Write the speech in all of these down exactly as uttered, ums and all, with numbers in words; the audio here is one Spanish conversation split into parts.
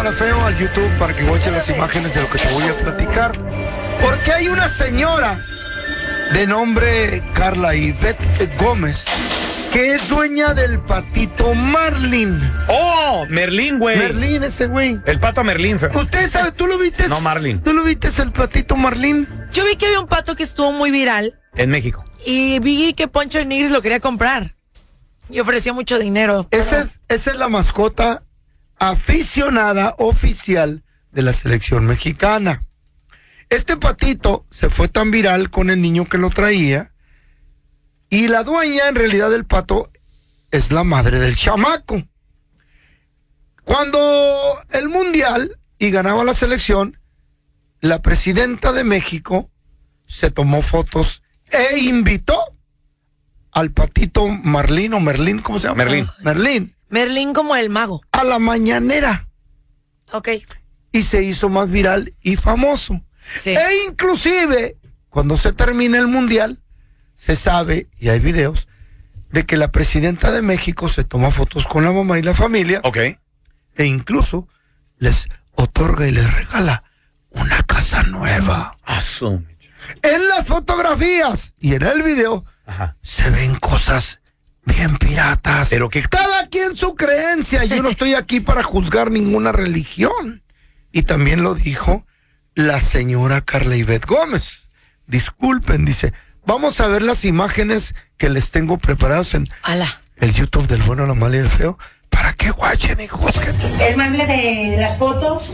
la feo al YouTube para que watchen las imágenes de lo que te voy a platicar. Porque hay una señora de nombre Carla Ivette Gómez que es dueña del patito Marlin. ¡Oh! Merlín, güey. Merlín, ese güey. El pato Merlín, feo. ¿Usted sabe? ¿Tú lo viste? No, Marlin. ¿Tú lo viste el patito Marlin? Yo vi que había un pato que estuvo muy viral. En México. Y vi que Poncho Nigris lo quería comprar. Y ofreció mucho dinero. Esa es, esa es la mascota aficionada oficial de la selección mexicana. Este patito se fue tan viral con el niño que lo traía. Y la dueña, en realidad, del pato es la madre del chamaco. Cuando el mundial y ganaba la selección, la presidenta de México se tomó fotos e invitó al patito Marlín o Merlín, ¿cómo se llama? Merlín. Merlín. Merlín como el mago. A la mañanera. Ok. Y se hizo más viral y famoso. Sí. E inclusive, cuando se termina el mundial, se sabe, y hay videos, de que la presidenta de México se toma fotos con la mamá y la familia. Ok. E incluso les otorga y les regala una casa nueva. Asume. En las fotografías y en el video, Ajá. se ven cosas bien piratas. Pero que cada quien su creencia. Yo no estoy aquí para juzgar ninguna religión. Y también lo dijo la señora Carla Ivette Gómez. Disculpen, dice, vamos a ver las imágenes que les tengo preparadas en Ala. el YouTube del bueno, la mala y el feo, para que guachen y juzguen. El mueble de las fotos,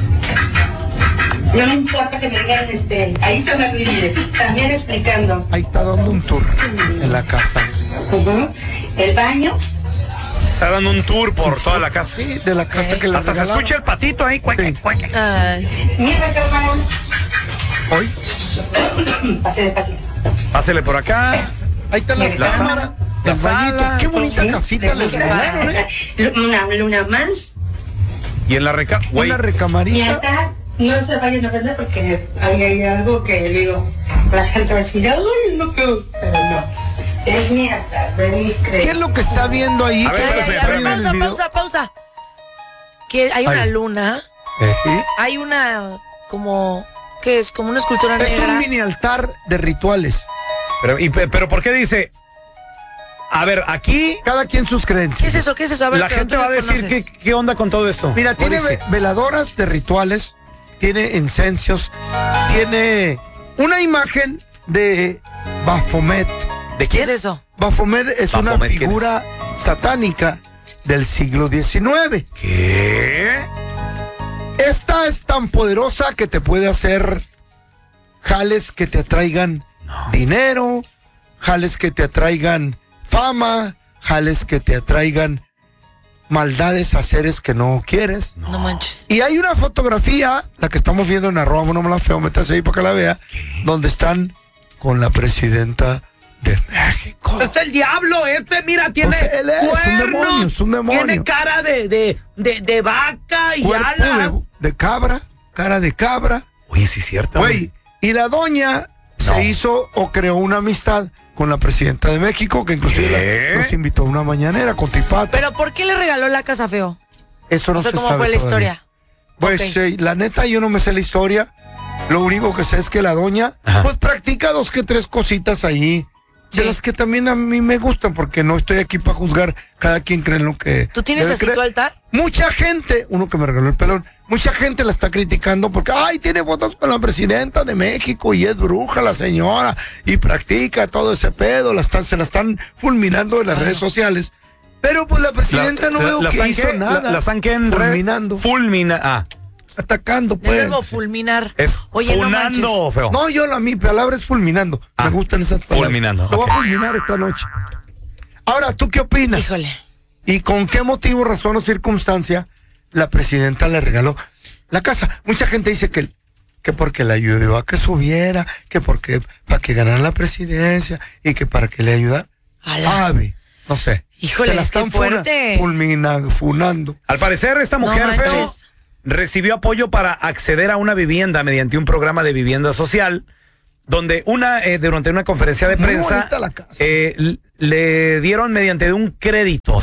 no me importa que me digan, este, ahí está Marlene, mire, también explicando. Ahí está dando un tour en la casa. Uh-huh. El baño. está dando un tour por toda la casa. Sí, de la casa que le Hasta se regalaron. escucha el patito ahí. Cueque, Sí. cueque. Ay. Mira, cámara. Hoy, Pase, pase. Pásele por acá. ahí está la La cámara, sala, el la bañito. sala, Qué bonita Sí, casita les regalaron, ¿eh? Una luna más. Y en la reca... Güey, Una Y recamarita. acá no se vayan a perder porque ahí hay algo que digo, la gente va a decir, ay, no creo, pero no. Es mi altar de mis creencias. ¿Qué es lo que está viendo ahí? A ver, ¿Qué Ay, es lo ay, que a ver, está viendo en pausa, el video? pausa, pausa. Que hay una Ay. luna, Eh, hay una como ¿qué es? Como una escultura Es negra. un mini altar de rituales. pero, y, pe- pero ¿por qué dice? A ver, aquí Cada quien sus ¿Qué creencias. es eso? ¿Qué es eso? A ver, la pero gente tú va a que decir, ¿qué, conoces. ¿qué onda con todo esto? Mira, tiene dice? ve- veladoras de rituales, tiene incensios, tiene una imagen de Baphomet. ¿De ¿Qué es quién? eso? Baphomet es una Baphomet, ¿quién figura satánica del siglo diecinueve. ¿Qué? Esta es tan poderosa que te puede hacer jales que te atraigan dinero, jales que te atraigan fama, jales que te atraigan maldades a seres que no quieres. No, manches. Y hay una fotografía, la que estamos viendo en arroba, no me la feo, métase ahí para que la vea, donde están con la presidenta de México. Este es el diablo, este, mira, tiene Pues él es un cuernos, demonio, es un demonio. tiene cara de, de, de, de vaca y Cuerpo ala. de, de cabra, cara de cabra. Oye, sí es cierto. Güey, y la doña No. se hizo o creó una amistad con la presidenta de México, que inclusive ¿Qué? la- nos invitó a una mañanera con Tipato. Pero ¿por qué le regaló la casa, feo? Eso no No sé se cómo sabe fue la todavía. historia. Pues Ok. eh, la neta yo no me sé la historia. Lo único que sé es que la doña Ajá. pues practica dos que tres cositas ahí. De Sí. las que también a mí me gustan, porque no estoy aquí para juzgar. Cada quien cree en lo que ¿Tú tienes debe así creer. tu altar? Mucha gente, uno que me regaló el pelón, mucha gente la está criticando porque, ay, tiene fotos con la presidenta de México y es bruja la señora y practica todo ese pedo, la están, se la están fulminando en las redes sociales. Pero pues la presidenta no veo la que están hizo que- nada. La, la están que en red- Fulminando. Fulmina. Ah, Atacando, El pues. verbo fulminar. es Oye, no manches. funando, feo. No, yo la mi palabra es fulminando. Ah, Me gustan esas palabras. fulminando, Te voy ok. a fulminar esta noche. Ahora, ¿tú qué opinas? Híjole. ¿Y con qué motivo, razón o circunstancia la presidenta le regaló la casa? Mucha gente dice que, que porque le ayudó a que subiera, que porque para que ganara la presidencia y que para que le ayudara. Ala. Ave, no sé. Híjole, Se la qué están funa- fuerte. fulmina- funando. Al parecer, esta No mujer, feo, manches. recibió apoyo para acceder a una vivienda mediante un programa de vivienda social, donde una eh, durante una conferencia de Muy prensa bonita la casa. eh, l- le dieron mediante un crédito, o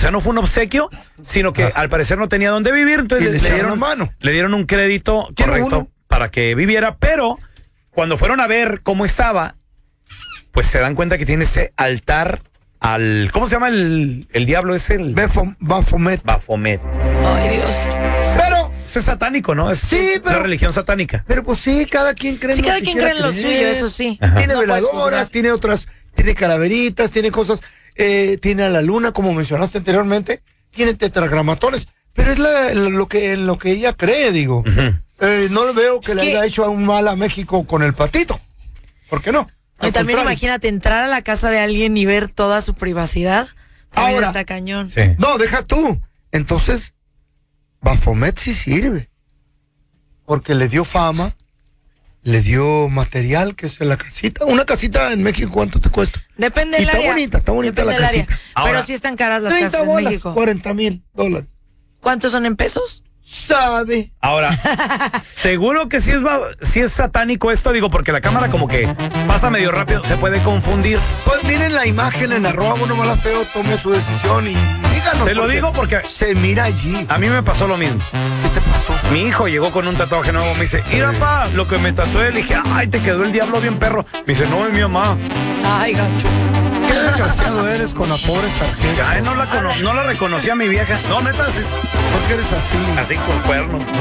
sea, no fue un obsequio, sino que al parecer no tenía dónde vivir, entonces Y le, le le echaron dieron, la mano. le dieron un crédito Quiero correcto uno. para que viviera, pero cuando fueron a ver cómo estaba, pues se dan cuenta que tiene este altar al... ¿Cómo se llama el, el diablo ese? El Befo- Baphomet. Baphomet. Ay, Dios. Pero, Eso es satánico, ¿no? Es Sí, la pero- religión satánica. pero pues sí, cada quien cree Sí, en lo cada que quien quiera cree en lo creer. suyo, eso sí. Tiene No puedes veladoras, juzgar. tiene otras, tiene calaveritas, tiene cosas, eh, tiene a la luna, como mencionaste anteriormente, tiene tetragramatones, pero es la- lo que en lo que ella cree, digo. Eh, no le veo que Es le que- haya hecho un mal a México con el patito. ¿Por qué no? Y Al también contrario. imagínate entrar a la casa de alguien y ver toda su privacidad. También Ahora- está cañón. Sí. No, deja tú. Entonces, Baphomet sí sirve. Porque le dio fama, le dio material, que es la casita. Una casita en México, ¿cuánto te cuesta? Depende Y del está área. bonita, está bonita Depende la del área. casita. Ahora, Pero sí están caras las treinta casas en bolas, México. cuarenta mil dólares. ¿Cuántos son en pesos? Sabe. Ahora, seguro que sí es, ba- sí es satánico esto, digo, porque la cámara como que pasa medio rápido, se puede confundir. Pues miren la imagen en arroba uno mala feo, tome su decisión y díganos. Te lo digo porque se mira allí. a mí me pasó lo mismo. ¿Qué te pasó? Mi hijo llegó con un tatuaje nuevo, me dice, mira, pa, lo que me tatué. Le dije, ay, te quedó el diablo bien perro. Me dice, no, es mi mamá. Ay, gacho. Qué desgraciado eres con la pobre sargento. Ay, no la, cono- no la reconocía mi vieja. No, neta, es ¿Por qué eres así? así con cuernos.